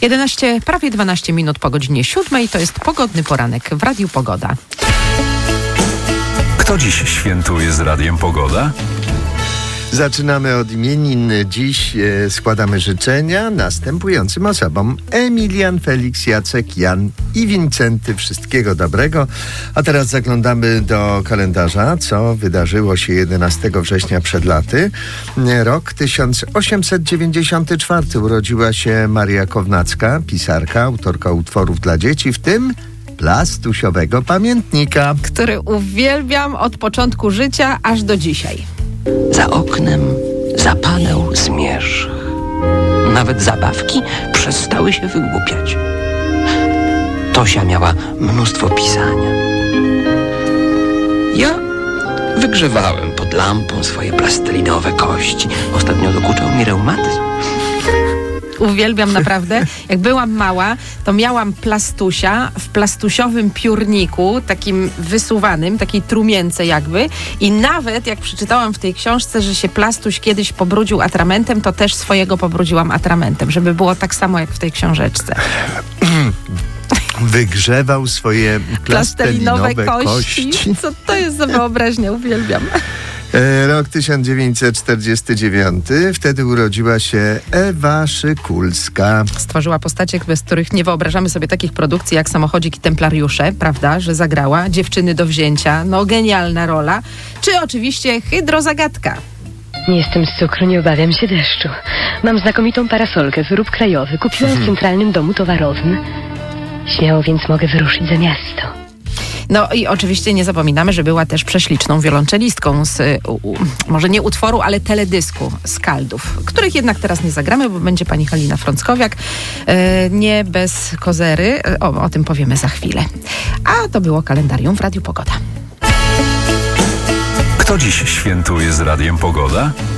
Prawie 12 minut po godzinie 7. To jest pogodny poranek w Radiu Pogoda. Kto dziś świętuje z Radiem Pogoda? Zaczynamy od imienin. Dziś składamy życzenia następującym osobom: Emilian, Felix, Jacek, Jan i Wincenty. Wszystkiego dobrego. A teraz zaglądamy do kalendarza, co wydarzyło się 11 września przed laty. Rok 1894. Urodziła się Maria Kownacka, pisarka, autorka utworów dla dzieci, w tym plastusiowego pamiętnika, który uwielbiam od początku życia aż do dzisiaj. Za oknem zapadał zmierzch. Nawet zabawki przestały się wygłupiać. Tosia miała mnóstwo pisania. Ja wygrzewałem pod lampą swoje plastelinowe kości. Ostatnio dokuczał mi reumatyzm. Uwielbiam naprawdę. Jak byłam mała, to miałam plastusia w plastusiowym piórniku, takim wysuwanym, takiej trumience jakby. I nawet jak przeczytałam w tej książce, że się plastuś kiedyś pobrudził atramentem, to też swojego pobrudziłam atramentem, żeby było tak samo jak w tej książeczce. Wygrzewał swoje plastelinowe kości. Co to jest za wyobraźnia? Uwielbiam. Rok 1949. Wtedy urodziła się Ewa Szykulska. Stworzyła postacie, bez których nie wyobrażamy sobie takich produkcji jak Samochodzik i Templariusze, prawda, że zagrała. Dziewczyny do wzięcia. No genialna rola. Czy oczywiście Hydrozagadka. Nie jestem z cukru, nie obawiam się deszczu. Mam znakomitą parasolkę, wyrób krajowy. Kupiłam w Centralnym Domu Towarowym. Śmiało więc mogę wyruszyć za miasto. No i oczywiście nie zapominamy, że była też prześliczną wiolonczelistką z, może nie utworu, ale teledysku Skaldów, których jednak teraz nie zagramy, bo będzie pani Halina Frąckowiak. Nie bez kozery. O tym powiemy za chwilę. A to było kalendarium w Radiu Pogoda. Kto dziś świętuje z Radiem Pogoda?